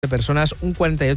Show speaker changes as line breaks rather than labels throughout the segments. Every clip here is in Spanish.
de personas, un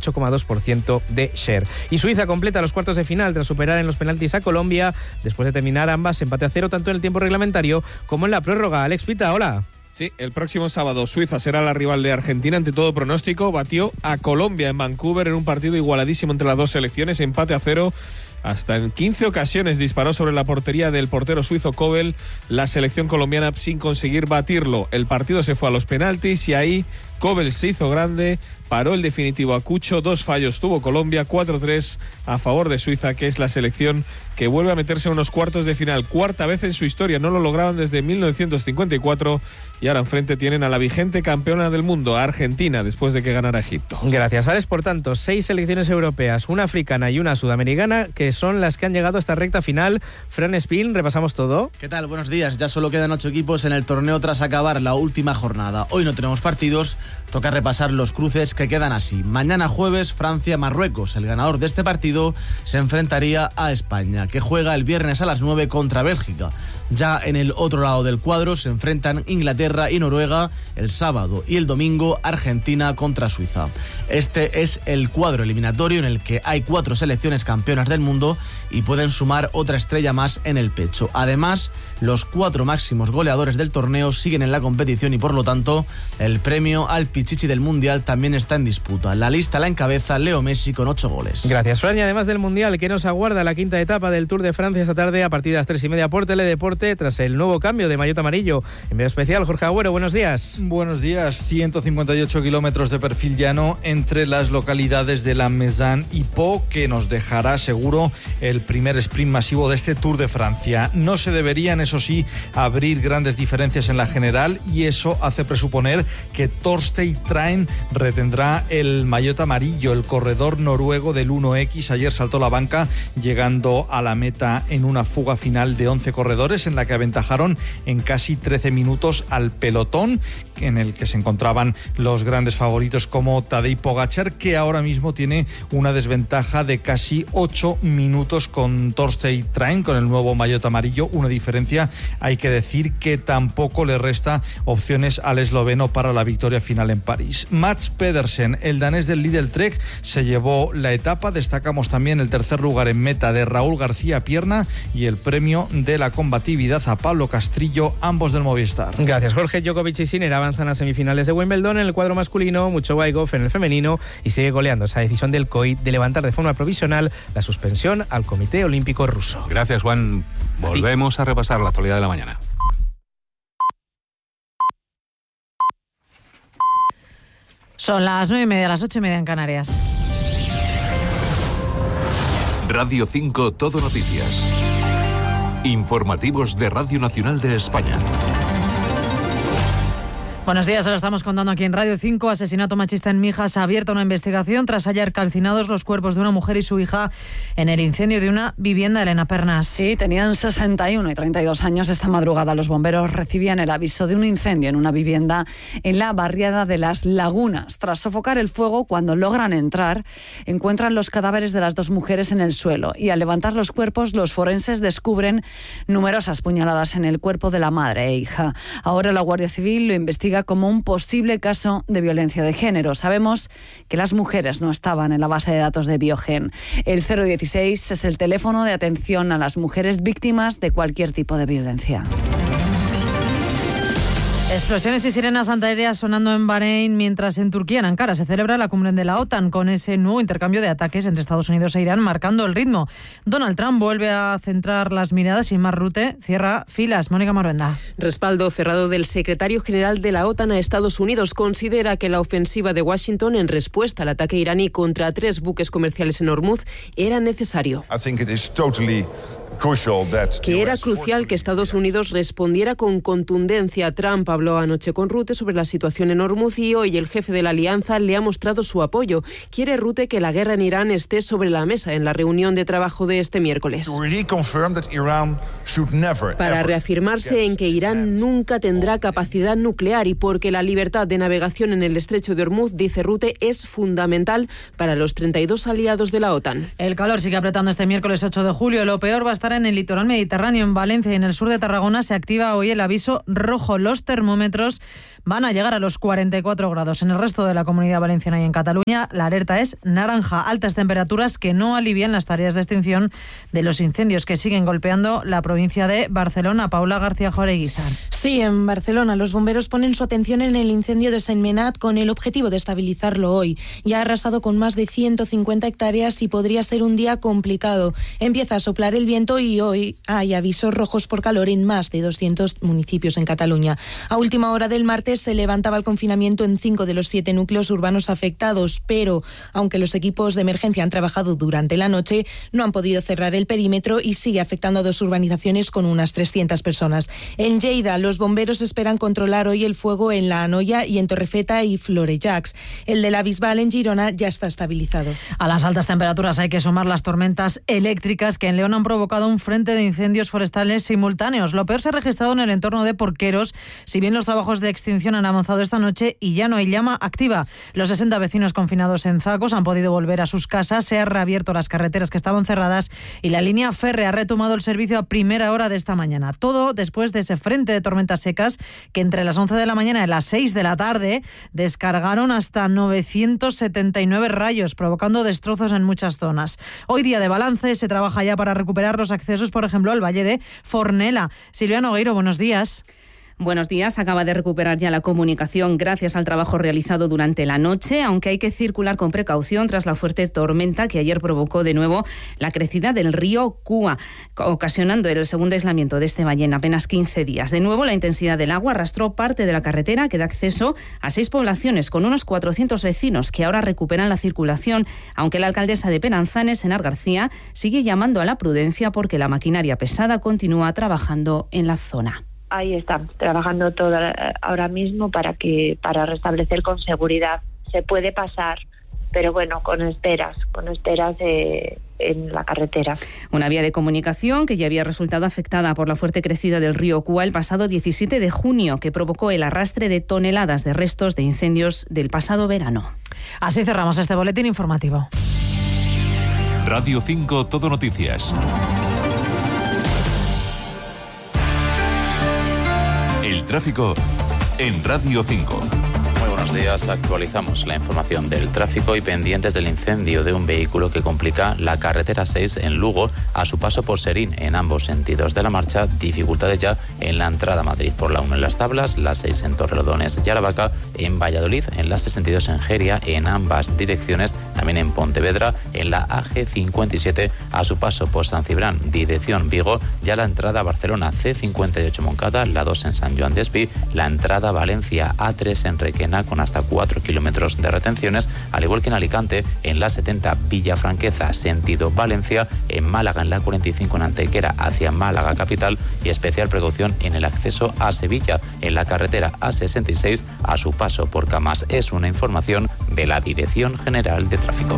48,2% de share. Y Suiza completa los cuartos de final tras superar en los penaltis a Colombia, después de terminar ambas empate a 0 tanto en el tiempo reglamentario como en la prórroga. Alex Pita, hola.
Sí, el próximo sábado Suiza será la rival de Argentina. Ante todo pronóstico, batió a Colombia en Vancouver en un partido igualadísimo entre las dos selecciones, empate a 0. Hasta en 15 ocasiones disparó sobre la portería del portero suizo Kobel la selección colombiana sin conseguir batirlo. El partido se fue a los penaltis y ahí Kobel se hizo grande, paró el definitivo a Cucho, 2 fallos tuvo Colombia, 4-3 a favor de Suiza, que es la selección que vuelve a meterse en unos cuartos de final, cuarta vez en su historia, no lo lograban desde 1954 y ahora enfrente tienen a la vigente campeona del mundo, a Argentina, después de que ganara Egipto.
Gracias, Alex. Por tanto, 6 selecciones europeas, una africana y una sudamericana, que son las que han llegado a esta recta final. Fran Espín, repasamos todo.
¿Qué tal? Buenos días. Ya solo quedan 8 equipos en el torneo tras acabar la última jornada. Hoy no tenemos partidos, toca repasar los cruces que quedan así. Mañana jueves, Francia-Marruecos. El ganador de este partido se enfrentaría a España, que juega el viernes a las 9 contra Bélgica. Ya en el otro lado del cuadro se enfrentan Inglaterra y Noruega el sábado, y el domingo Argentina contra Suiza. Este es el cuadro eliminatorio en el que hay 4 selecciones campeonas del mundo y pueden sumar otra estrella más en el pecho. Además, los 4 máximos goleadores del torneo siguen en la competición y por lo tanto el premio al Pichichi del Mundial también está en disputa. La lista la encabeza Leo Messi con 8 goles.
Gracias, Fran. Y además del Mundial, que nos aguarda la quinta etapa del Tour de Francia esta tarde a partir de las 3:30 por Teledeporte, tras el nuevo cambio de maillot amarillo. En medio especial, Jorge Agüero, buenos días.
Buenos días. 158 kilómetros de perfil llano entre las localidades de La Mézane y Pau, que nos dejará seguro el primer sprint masivo de este Tour de Francia. No se deberían, eso sí, abrir grandes diferencias en la general, y eso hace presuponer que Torstein Train retendrá el maillot amarillo. El corredor noruego del 1X ayer saltó la banca, llegando a la meta en una fuga final de 11 corredores en la que aventajaron en casi 13 minutos al pelotón, en el que se encontraban los grandes favoritos como Tadej Pogačar, que ahora mismo tiene una desventaja de casi 8 minutos con Torstein Train, con el nuevo maillot amarillo. Una diferencia, hay que decir, que tampoco le resta opciones al esloveno para la victoria final en París. Mats Pedersen, el danés del Lidl Trek, se llevó la etapa. Destacamos también el tercer lugar en meta de Raúl García Pierna y el premio de la combatividad a Pablo Castrillo, ambos del Movistar.
Gracias, Jorge. Djokovic y Sinner avanzan a semifinales de Wimbledon en el cuadro masculino, Muchova en el femenino, y sigue goleando esa decisión del COI de levantar de forma provisional la suspensión al Comité Olímpico Ruso.
Gracias, Juan. Volvemos a repasar la actualidad de la mañana.
Son las 9:30, las 8:30 en Canarias.
Radio 5 Todo Noticias. Informativos de Radio Nacional de España.
Buenos días, ahora estamos contando aquí en Radio 5. Asesinato machista en Mijas. Ha abierto una investigación tras hallar calcinados los cuerpos de una mujer y su hija en el incendio de una vivienda de Elena Pernas.
Sí, tenían 61 y 32 años. Esta madrugada los bomberos recibían el aviso de un incendio en una vivienda en la barriada de Las Lagunas. Tras sofocar el fuego, cuando logran entrar, encuentran los cadáveres de las 2 mujeres en el suelo, y al levantar los cuerpos, los forenses descubren numerosas puñaladas en el cuerpo de la madre e hija. Ahora la Guardia Civil lo investiga como un posible caso de violencia de género. Sabemos que las mujeres no estaban en la base de datos de Biogen. El 016 es el teléfono de atención a las mujeres víctimas de cualquier tipo de violencia.
Explosiones y sirenas antiaéreas sonando en Bahrein, mientras en Turquía, en Ankara, se celebra la cumbre de la OTAN, con ese nuevo intercambio de ataques entre Estados Unidos e Irán marcando el ritmo. Donald Trump vuelve a centrar las miradas y Mark Rutte cierra filas. Mónica Maruenda.
Respaldo cerrado del secretario general de la OTAN a Estados Unidos. Considera que la ofensiva de Washington en respuesta al ataque iraní contra 3 buques comerciales en Hormuz era necesario. Que era crucial que Estados Unidos respondiera con contundencia. Trump habló anoche con Rutte sobre la situación en Hormuz y hoy el jefe de la alianza le ha mostrado su apoyo. Quiere Rutte que la guerra en Irán esté sobre la mesa en la reunión de trabajo de este miércoles. Para reafirmarse en que Irán nunca tendrá capacidad nuclear y porque la libertad de navegación en el estrecho de Hormuz, dice Rutte, es fundamental para los 32 aliados de la OTAN.
El calor sigue apretando este miércoles 8 de julio. Lo peor va a estar estar en el litoral mediterráneo, en Valencia y en el sur de Tarragona se activa hoy el aviso rojo. Los termómetros van a llegar a los 44 grados. En el resto de la Comunidad Valenciana y en Cataluña la alerta es naranja. Altas temperaturas que no alivian las tareas de extinción de los incendios que siguen golpeando la provincia de Barcelona. Paula García Joreguizar.
Sí, en Barcelona los bomberos ponen su atención en el incendio de Sentmenat con el objetivo de estabilizarlo hoy. Ya ha arrasado con más de 150 hectáreas y podría ser un día complicado. Empieza a soplar el viento y hoy hay avisos rojos por calor en más de 200 municipios en Cataluña. A última hora del martes se levantaba el confinamiento en 5 de los 7 núcleos urbanos afectados, pero aunque los equipos de emergencia han trabajado durante la noche, no han podido cerrar el perímetro y sigue afectando a 2 urbanizaciones con unas 300 personas. En Lleida, los bomberos esperan controlar hoy el fuego en La Anoia y en Torrefeta y Florejacs. El de la Bisbal en Girona ya está estabilizado.
A las altas temperaturas hay que sumar las tormentas eléctricas que en León han provocado un frente de incendios forestales simultáneos. Lo peor se ha registrado en el entorno de Porqueros, si bien los trabajos de extinción han avanzado esta noche y ya no hay llama activa. Los 60 vecinos confinados en Zacos han podido volver a sus casas, se han reabierto las carreteras que estaban cerradas y la línea férrea ha retomado el servicio a primera hora de esta mañana. Todo después de ese frente de tormentas secas que entre las 11 de la mañana y las 6 de la tarde descargaron hasta 979 rayos, provocando destrozos en muchas zonas. Hoy día de balance, se trabaja ya para recuperar los accesos, por ejemplo, al Valle de Fornela. Silvia Nogueiro, buenos días.
Buenos días. Acaba de recuperar ya la comunicación gracias al trabajo realizado durante la noche, aunque hay que circular con precaución tras la fuerte tormenta que ayer provocó de nuevo la crecida del río Cúa, ocasionando el segundo aislamiento de este valle en apenas 15 días. De nuevo, la intensidad del agua arrastró parte de la carretera que da acceso a 6 poblaciones con unos 400 vecinos que ahora recuperan la circulación, aunque la alcaldesa de Penanzanes, Enar García, sigue llamando a la prudencia porque la maquinaria pesada continúa trabajando en la zona.
Ahí estamos trabajando todo ahora mismo para restablecer con seguridad. Se puede pasar, pero bueno, con esperas en la carretera.
Una vía de comunicación que ya había resultado afectada por la fuerte crecida del río Cúa el pasado 17 de junio, que provocó el arrastre de toneladas de restos de incendios del pasado verano.
Así cerramos este boletín informativo.
Radio 5 Todo Noticias. El tráfico en Radio 5.
Muy buenos días. Actualizamos la información del tráfico y pendientes del incendio de un vehículo que complica la carretera 6 en Lugo a su paso por Serín en ambos sentidos de la marcha. Dificultades ya en la entrada a Madrid por la 1 en Las Tablas, la 6 en Torrelodones y Aravaca, en Valladolid en la 62 en Geria en ambas direcciones, también en Pontevedra en la AG57 a su paso por San Cibrán, dirección Vigo, ya la entrada a Barcelona C58 Moncada, la 2 en San Joan de Espí, la entrada a Valencia A3 en Requena con hasta 4 kilómetros de retenciones, al igual que en Alicante en la 70 Villafranqueza sentido Valencia, en Málaga en la 45 en Antequera hacia Málaga capital y especial precaución en el acceso a Sevilla en la carretera A66 a su paso por Camas. Es una información de la Dirección General de Tráfico.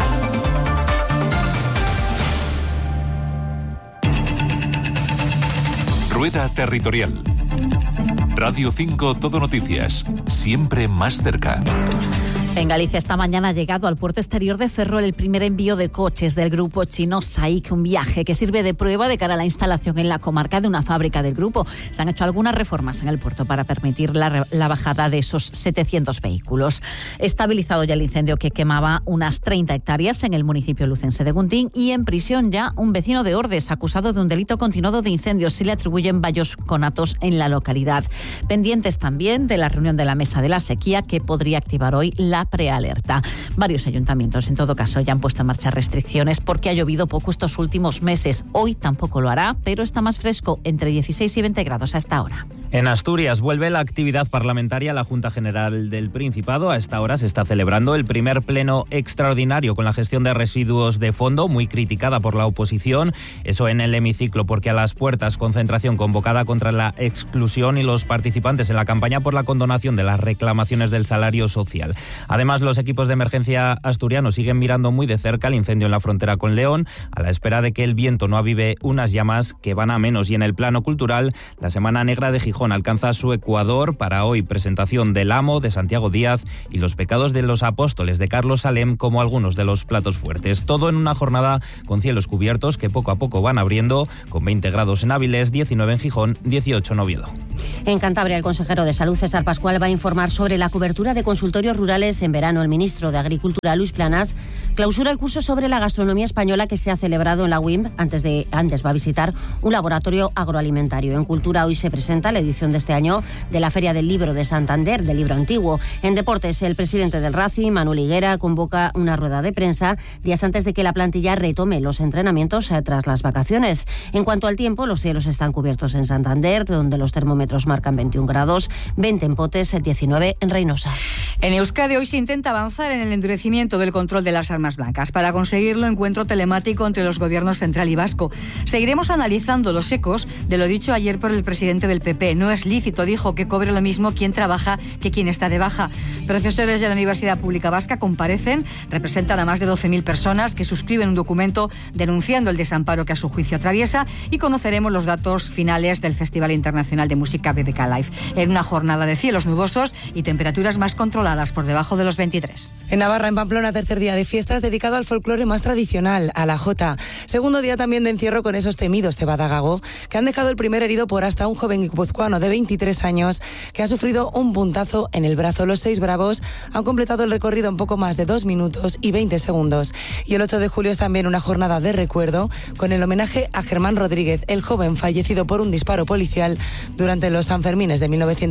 Rueda Territorial. Radio 5 Todo Noticias, siempre más cerca.
En Galicia esta mañana ha llegado al puerto exterior de Ferrol el primer envío de coches del grupo chino SAIC, un viaje que sirve de prueba de cara a la instalación en la comarca de una fábrica del grupo. Se han hecho algunas reformas en el puerto para permitir la bajada de esos 700 vehículos. Estabilizado ya el incendio que quemaba unas 30 hectáreas en el municipio lucense de Guntín y en prisión ya un vecino de Ordes acusado de un delito continuado de incendios. Se le atribuyen varios conatos en la localidad. Pendientes también de la reunión de la mesa de la sequía que podría activar hoy la prealerta. Varios ayuntamientos, en todo caso, ya han puesto en marcha restricciones porque ha llovido poco estos últimos meses. Hoy tampoco lo hará, pero está más fresco, entre 16 y 20 grados a esta hora.
En Asturias vuelve la actividad parlamentaria a la Junta General del Principado. A esta hora se está celebrando el primer pleno extraordinario con la gestión de residuos de fondo, muy criticada por la oposición. Eso en el hemiciclo, porque a las puertas, concentración convocada contra la exclusión y los participantes en la campaña por la condonación de las reclamaciones del salario social. Además, los equipos de emergencia asturianos siguen mirando muy de cerca el incendio en la frontera con León, a la espera de que el viento no avive unas llamas que van a menos. Y en el plano cultural, la Semana Negra de Gijón alcanza su ecuador. Para hoy, presentación del Amo de Santiago Díaz y Los pecados de los apóstoles de Carlos Salem como algunos de los platos fuertes. Todo en una jornada con cielos cubiertos que poco a poco van abriendo, con 20 grados en Áviles, 19 en Gijón, 18 en Oviedo.
En Cantabria, el consejero de Salud, César Pascual, va a informar sobre la cobertura de consultorios rurales en verano. El ministro de Agricultura, Luis Planas, clausura el curso sobre la gastronomía española que se ha celebrado en la UIMP. Antes va a visitar un laboratorio agroalimentario. En Cultura hoy se presenta la edición de este año de la Feria del Libro de Santander, del Libro Antiguo. En Deportes, el presidente del Racing, Manuel Higuera, convoca una rueda de prensa días antes de que la plantilla retome los entrenamientos tras las vacaciones. En cuanto al tiempo, los cielos están cubiertos en Santander, donde los termómetros marcan 21 grados, 20 en Potes, 19 en Reynosa.
En Euskadi hoy se intenta avanzar en el endurecimiento del control de las armas blancas. Para conseguirlo, encuentro telemático entre los gobiernos central y vasco. Seguiremos analizando los ecos de lo dicho ayer por el presidente del PP. No es lícito, dijo, que cobre lo mismo quien trabaja que quien está de baja. Profesores de la Universidad Pública Vasca comparecen, representan a más de 12.000 personas que suscriben un documento denunciando el desamparo que a su juicio atraviesa, y conoceremos los datos finales del Festival Internacional de Música BBK Live, en una jornada de cielos nubosos y temperaturas más controladas por debajo de los 23.
En Navarra, en Pamplona, tercer día de fiestas dedicado al folclore más tradicional, a la jota. Segundo día también de encierro con esos temidos cebadagago, que han dejado el primer herido por hasta un joven guipuzcoano de 23 años que ha sufrido un puntazo en el brazo. Los 6 bravos han completado el recorrido en poco más de 2 minutos y 20 segundos. Y el 8 de julio es también una jornada de recuerdo con el homenaje a Germán Rodríguez, el joven fallecido por un disparo policial durante los Sanfermines de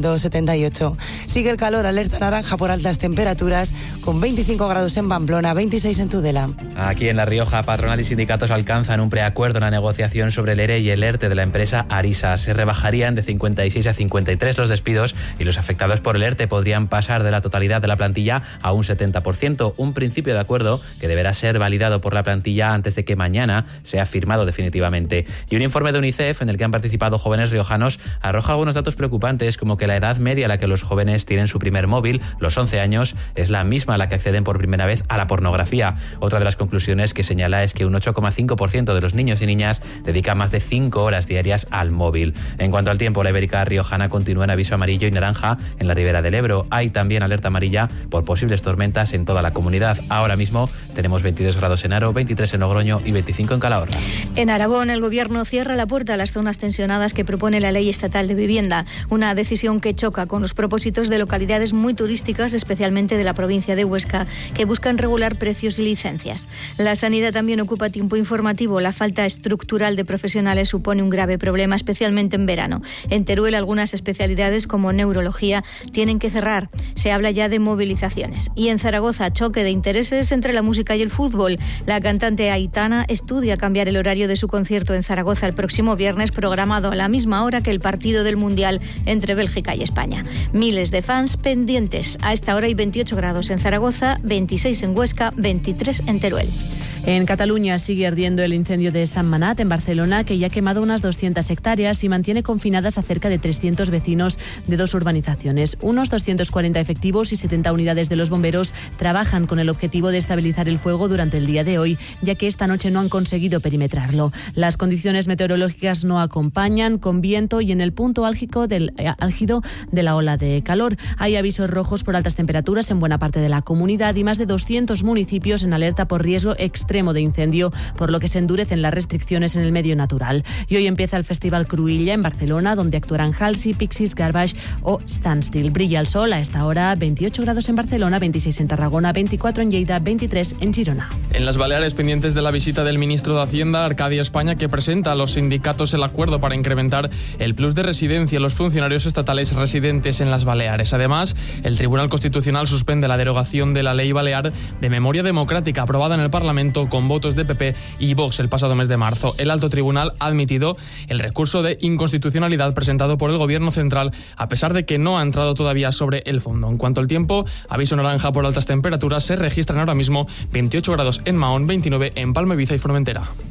1978. Sigue el calor, alerta naranja por altas temperaturas, con 25 grados en Pamplona, 26 en Tudela.
Aquí en La Rioja, patronal y sindicatos alcanzan un preacuerdo en la negociación sobre el ERE y el ERTE de la empresa Arisa. Se rebajarían de 56 a 53 los despidos y los afectados por el ERTE podrían pasar de la totalidad de la plantilla a un 70%, un principio de acuerdo que deberá ser validado por la plantilla antes de que mañana sea firmado definitivamente. Y un informe de UNICEF en el que han participado jóvenes riojanos arroja algunos datos preocupantes, como que la edad media a la que los jóvenes tienen su primer móvil, los 11 años, es la misma a la que acceden por primera vez a la pornografía. Otra de las conclusiones que señala es que un 8,5% de los niños y niñas dedica más de 5 horas diarias al móvil. En cuanto al tiempo, la Ibérica riojana continúa en aviso amarillo y naranja en la ribera del Ebro. Hay también alerta amarilla por posibles tormentas en toda la comunidad. Ahora mismo tenemos 22 grados en Aro, 23 en Logroño y 25 en Calahorra.
En Aragón, el Gobierno cierra la puerta a las zonas tensionadas que propone la Ley Estatal de Vivienda, una decisión que choca con los propósitos de localidades muy turísticas, especialmente de la provincia de Huesca, que buscan regular precios y licencias. La sanidad también ocupa tiempo informativo. La falta estructural de profesionales supone un grave problema, especialmente en verano. En Teruel, algunas especialidades como neurología tienen que cerrar. Se habla ya de movilizaciones. Y en Zaragoza, choque de intereses entre la música y el fútbol. La cantante Aitana estudia cambiar el horario de su concierto en Zaragoza el próximo viernes, programado a la misma hora que el partido del Mundial entre Bélgica y España. Miles de fans pendientes. A esta hora hay 28 grados en Zaragoza, 26 en Huesca, 23 en Teruel.
En Cataluña sigue ardiendo el incendio de Sant Manat, en Barcelona, que ya ha quemado unas 200 hectáreas y mantiene confinadas a cerca de 300 vecinos de 2 urbanizaciones. Unos 240 efectivos y 70 unidades de los bomberos trabajan con el objetivo de estabilizar el fuego durante el día de hoy, ya que esta noche no han conseguido perimetrarlo. Las condiciones meteorológicas no acompañan, con viento y en el punto álgido de la ola de calor. Hay avisos rojos por altas temperaturas en buena parte de la comunidad y más de 200 municipios en alerta por riesgo extremo de incendio, por lo que se endurecen las restricciones en el medio natural. Y hoy empieza el Festival Cruïlla en Barcelona, donde actuarán Halsey, Pixies, Garbage o Standstill. Brilla el sol a esta hora, 28 grados en Barcelona, 26 en Tarragona, 24 en Lleida, 23 en Girona.
En las Baleares, pendientes de la visita del ministro de Hacienda, Arcadia España, que presenta a los sindicatos el acuerdo para incrementar el plus de residencia a los funcionarios estatales residentes en las Baleares. Además, el Tribunal Constitucional suspende la derogación de la Ley Balear de Memoria Democrática, aprobada en el Parlamento con votos de PP y Vox el pasado mes de marzo. El alto tribunal ha admitido el recurso de inconstitucionalidad presentado por el Gobierno central, a pesar de que no ha entrado todavía sobre el fondo. En cuanto al tiempo, aviso naranja por altas temperaturas. Se registran ahora mismo 28 grados en Mahón, 29 en Palma, Ibiza y Formentera.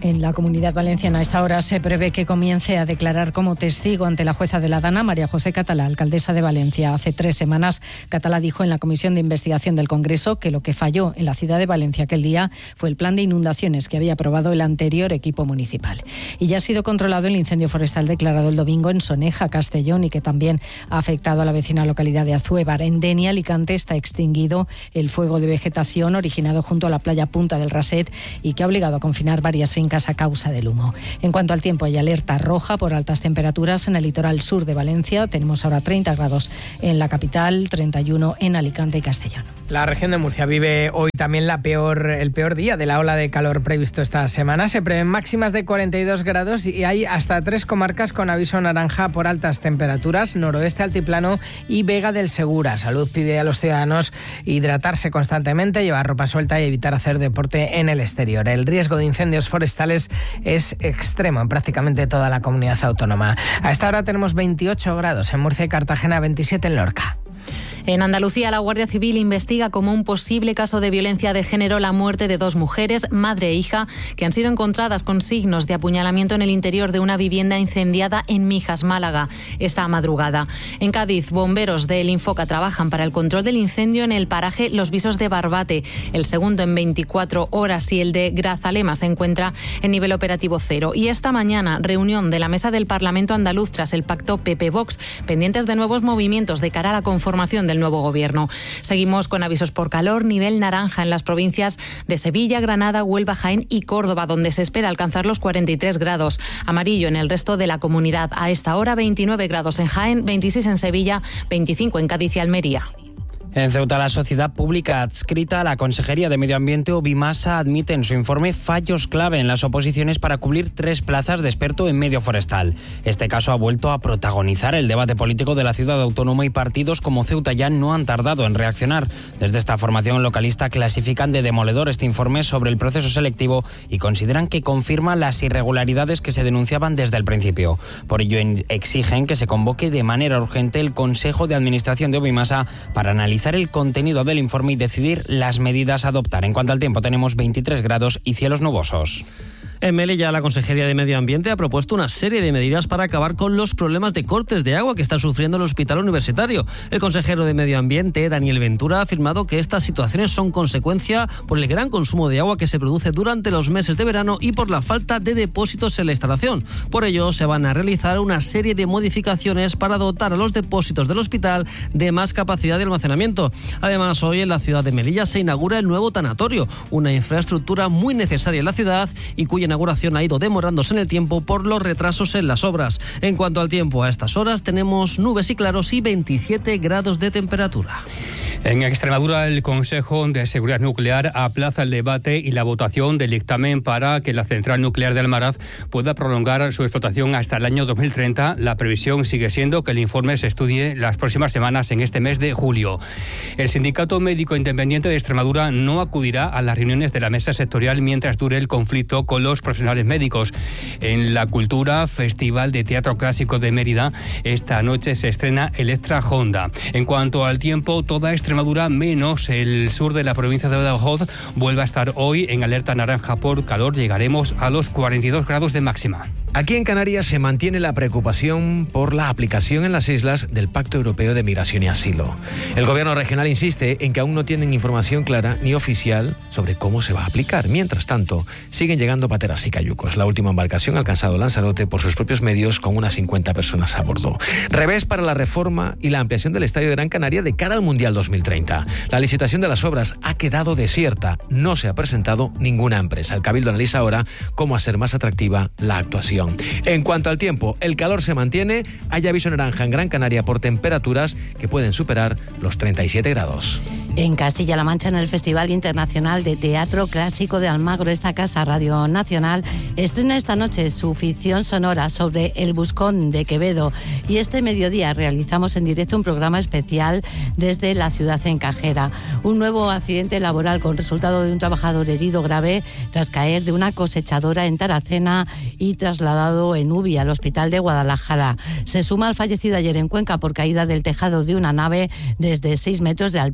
En la Comunidad Valenciana a esta hora se prevé que comience a declarar como testigo ante la jueza de la Dana, María José Catalá, alcaldesa de Valencia. Hace 3 semanas, Catalá dijo en la Comisión de Investigación del Congreso que lo que falló en la ciudad de Valencia aquel día fue el plan de inundaciones que había aprobado el anterior equipo municipal. Y ya ha sido controlado el incendio forestal declarado el domingo en Soneja, Castellón, y que también ha afectado a la vecina localidad de Azuévar. En Denia, Alicante, está extinguido el fuego de vegetación originado junto a la playa Punta del Raset y que ha obligado a confinar varias fincas a causa del humo. En cuanto al tiempo, hay alerta roja por altas temperaturas en el litoral sur de Valencia. Tenemos ahora 30 grados en la capital, 31 en Alicante y Castellón.
La región de Murcia vive hoy también el peor día de la ola de calor previsto esta semana. Se prevén máximas de 42 grados y hay hasta 3 comarcas con aviso naranja por altas temperaturas: noroeste, altiplano y Vega del Segura. Salud pide a los ciudadanos hidratarse constantemente, llevar ropa suelta y evitar hacer deporte en el exterior. El riesgo de incendios forestales es extremo en prácticamente toda la comunidad autónoma. A esta hora tenemos 28 grados en Murcia y Cartagena, 27 en Lorca.
En Andalucía, la Guardia Civil investiga como un posible caso de violencia de género la muerte de 2 mujeres, madre e hija, que han sido encontradas con signos de apuñalamiento en el interior de una vivienda incendiada en Mijas, Málaga, esta madrugada. En Cádiz, bomberos del Infoca trabajan para el control del incendio en el paraje Los Visos de Barbate, el segundo en 24 horas, y el de Grazalema se encuentra en nivel operativo 0. Y esta mañana, reunión de la Mesa del Parlamento andaluz tras el pacto PP-Vox, pendientes de nuevos movimientos de cara a la conformación del nuevo gobierno. Seguimos con avisos por calor, nivel naranja en las provincias de Sevilla, Granada, Huelva, Jaén y Córdoba, donde se espera alcanzar los 43 grados. Amarillo en el resto de la comunidad. A esta hora 29 grados en Jaén, 26 en Sevilla, 25 en Cádiz y Almería.
En Ceuta, la sociedad pública adscrita a la Consejería de Medio Ambiente, Obimasa, admite en su informe fallos clave en las oposiciones para cubrir 3 plazas de experto en medio forestal. Este caso ha vuelto a protagonizar el debate político de la ciudad autónoma y partidos como Ceuta ya no han tardado en reaccionar. Desde esta formación localista clasifican de demoledor este informe sobre el proceso selectivo y consideran que confirma las irregularidades que se denunciaban desde el principio. Por ello exigen que se convoque de manera urgente el Consejo de Administración de Obimasa para analizar el contenido del informe y decidir las medidas a adoptar. En cuanto al tiempo, tenemos 23 grados y cielos nubosos.
En Melilla, la Consejería de Medio Ambiente ha propuesto una serie de medidas para acabar con los problemas de cortes de agua que está sufriendo el Hospital Universitario. El consejero de Medio Ambiente, Daniel Ventura, ha afirmado que estas situaciones son consecuencia por el gran consumo de agua que se produce durante los meses de verano y por la falta de depósitos en la instalación. Por ello, se van a realizar una serie de modificaciones para dotar a los depósitos del hospital de más capacidad de almacenamiento. Además, hoy en la ciudad de Melilla se inaugura el nuevo tanatorio, una infraestructura muy necesaria en la ciudad y cuya inauguración ha ido demorándose en el tiempo por los retrasos en las obras. En cuanto al tiempo, a estas horas tenemos nubes y claros y 27 grados de temperatura.
En Extremadura, el Consejo de Seguridad Nuclear aplaza el debate y la votación del dictamen para que la central nuclear de Almaraz pueda prolongar su explotación hasta el año 2030. La previsión sigue siendo que el informe se estudie las próximas semanas en este mes de julio. El Sindicato Médico Independiente de Extremadura no acudirá a las reuniones de la mesa sectorial mientras dure el conflicto con los profesionales médicos. En la cultura, Festival de Teatro Clásico de Mérida, esta noche se estrena Electra Honda. En cuanto al tiempo, toda Extremadura menos el sur de la provincia de Badajoz vuelve a estar hoy en alerta naranja por calor. Llegaremos a los 42 grados de máxima.
Aquí en Canarias se mantiene la preocupación por la aplicación en las islas del Pacto Europeo de Migración y Asilo. El gobierno regional insiste en que aún no tienen información clara ni oficial sobre cómo se va a aplicar. Mientras tanto, siguen llegando pateras y cayucos. La última embarcación ha alcanzado Lanzarote por sus propios medios con unas 50 personas a bordo. Revés para la reforma y la ampliación del Estadio de Gran Canaria de cara al Mundial 2030. La licitación de las obras ha quedado desierta. No se ha presentado ninguna empresa. El Cabildo analiza ahora cómo hacer más atractiva la actuación. En cuanto al tiempo, el calor se mantiene. Hay aviso naranja en Gran Canaria por temperaturas que pueden superar los 37 grados.
En Castilla-La Mancha, en el Festival Internacional de Teatro Clásico de Almagro, esta casa Radio Nacional estrena esta noche su ficción sonora sobre el Buscón de Quevedo. Y este mediodía realizamos en directo un programa especial desde la ciudad encajera. Un nuevo accidente laboral con resultado de un trabajador herido grave tras caer de una cosechadora en Taracena y trasladado en UBI al Hospital de Guadalajara. Se suma al fallecido ayer en Cuenca por caída del tejado de una nave desde 6 metros de altura. El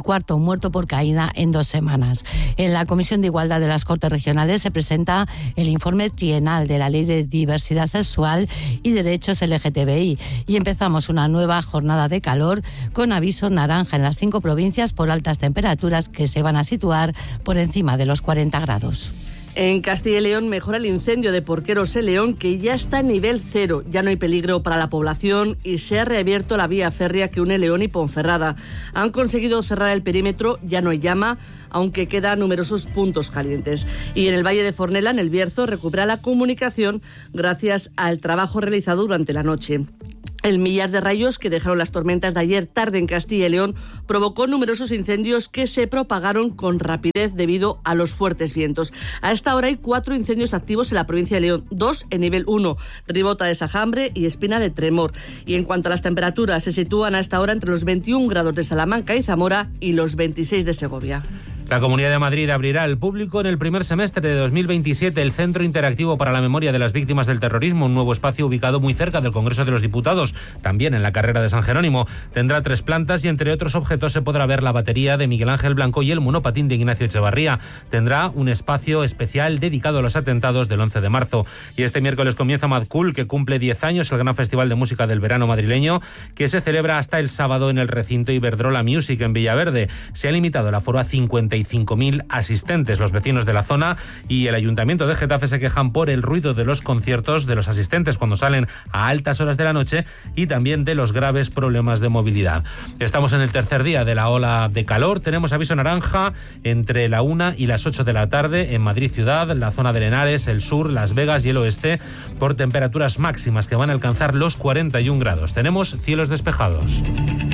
el cuarto muerto por caída en 2 semanas. En la Comisión de Igualdad de las Cortes Regionales se presenta el informe trienal de la Ley de Diversidad Sexual y Derechos LGTBI y empezamos una nueva jornada de calor con aviso naranja en las 5 provincias por altas temperaturas que se van a situar por encima de los 40 grados.
En Castilla y León mejora el incendio de Porqueros en León, que ya está en nivel 0. Ya no hay peligro para la población y se ha reabierto la vía férrea que une León y Ponferrada. Han conseguido cerrar el perímetro, ya no hay llama, aunque quedan numerosos puntos calientes. Y en el Valle de Fornela, en el Bierzo, recupera la comunicación gracias al trabajo realizado durante la noche. El millar de rayos que dejaron las tormentas de ayer tarde en Castilla y León provocó numerosos incendios que se propagaron con rapidez debido a los fuertes vientos. A esta hora hay 4 incendios activos en la provincia de León, 2 en nivel 1, Ribota de Sajambre y Espina de Tremor. Y en cuanto a las temperaturas, se sitúan a esta hora entre los 21 grados de Salamanca y Zamora y los 26 de Segovia.
La Comunidad de Madrid abrirá al público en el primer semestre de 2027 el Centro Interactivo para la Memoria de las Víctimas del Terrorismo, un nuevo espacio ubicado muy cerca del Congreso de los Diputados, también en la carrera de San Jerónimo. Tendrá 3 plantas y entre otros objetos se podrá ver la batería de Miguel Ángel Blanco y el monopatín de Ignacio Echevarría. Tendrá un espacio especial dedicado a los atentados del 11 de marzo. Y este miércoles comienza Mad Cool, que cumple 10 años, el gran festival de música del verano madrileño, que se celebra hasta el sábado en el recinto Iberdrola Music en Villaverde. Se ha limitado el aforo a 55.000 asistentes. Los vecinos de la zona y el Ayuntamiento de Getafe se quejan por el ruido de los conciertos de los asistentes cuando salen a altas horas de la noche y también de los graves problemas de movilidad. Estamos en el tercer día de la ola de calor. Tenemos aviso naranja entre la 1 y las 8 de la tarde en Madrid ciudad, la zona de Henares, el sur, Las Vegas y el oeste por temperaturas máximas que van a alcanzar los 41 grados. Tenemos cielos despejados.